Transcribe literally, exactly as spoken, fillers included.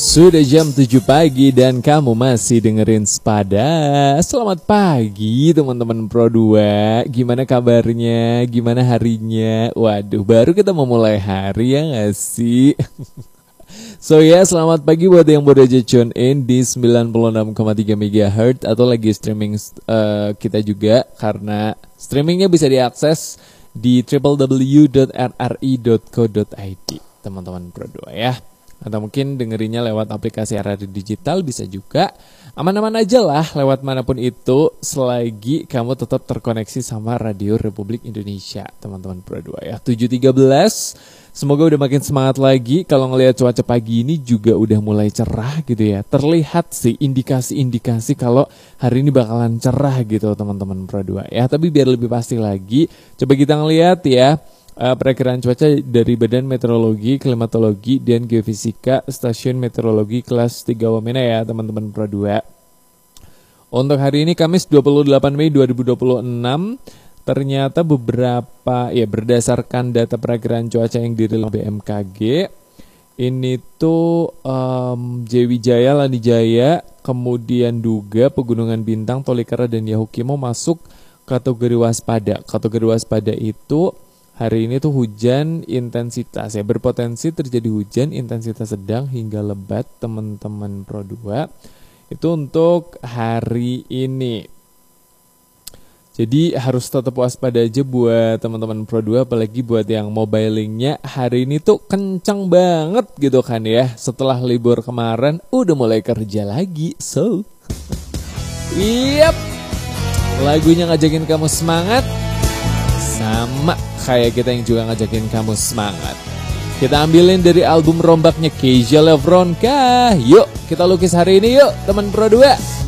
Sudah jam tujuh pagi dan kamu masih dengerin Sepada. Selamat pagi teman-teman Pro dua. Gimana kabarnya? Gimana harinya? Waduh, baru kita mau mulai hari ya gak sih? So ya, selamat pagi buat yang baru aja tune in di sembilan puluh enam koma tiga megahertz atau lagi streaming uh, kita juga, karena streamingnya bisa diakses di w w w dot r r i dot co dot i d teman-teman Pro dua ya. Atau mungkin dengerinnya lewat aplikasi R R I Digital bisa juga. Aman-aman aja lah lewat manapun itu, selagi kamu tetap terkoneksi sama Radio Republik Indonesia teman-teman Pro dua ya. tujuh tiga belas, semoga udah makin semangat lagi. Kalau ngelihat cuaca pagi ini juga udah mulai cerah gitu ya. Terlihat sih indikasi-indikasi kalau hari ini bakalan cerah gitu teman-teman Pro dua ya. Tapi biar lebih pasti lagi, coba kita ngelihat ya Uh, perakiraan cuaca dari Badan Meteorologi, Klimatologi, dan Geofisika Stasiun Meteorologi kelas tiga Wamena ya teman-teman Pro dua. Untuk hari ini Kamis dua puluh delapan Mei dua ribu dua puluh enam, ternyata beberapa ya berdasarkan data perakiraan cuaca yang dirilis B M K G, ini tuh um, Jawijaya, Lanijaya, kemudian Duga, Pegunungan Bintang, Tolikara, dan Yahukimo masuk kategori waspada. Kategori waspada itu hari ini tuh hujan intensitas ya, berpotensi terjadi hujan intensitas sedang hingga lebat teman-teman Pro dua. Itu untuk hari ini. Jadi harus tetap waspada aja buat teman-teman Pro dua, apalagi buat yang mobile linknya hari ini tuh kencang banget gitu kan ya. Setelah libur kemarin udah mulai kerja lagi. So, yep, lagunya ngajakin kamu semangat. Sama kayak kita yang juga ngajakin kamu semangat. Kita ambilin dari album rombaknya Keisha Levronka. Yuk kita lukis hari ini yuk teman Pro dua.